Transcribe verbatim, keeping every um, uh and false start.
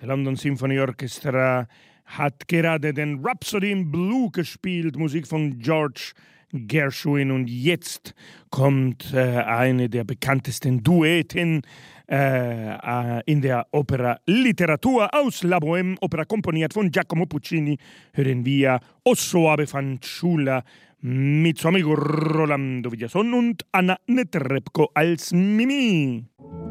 London Symphony Orchestra hat gerade den Rhapsody in Blue gespielt, Musik von George Gershwin. Und jetzt kommt äh, eine der bekanntesten Duetten äh, äh, in der Opera Literatur aus La Bohème, Opera komponiert von Giacomo Puccini. Hören wir O Soave Fanciulla mit suo amico Rolando Villazon und Anna Netrebko als Mimi.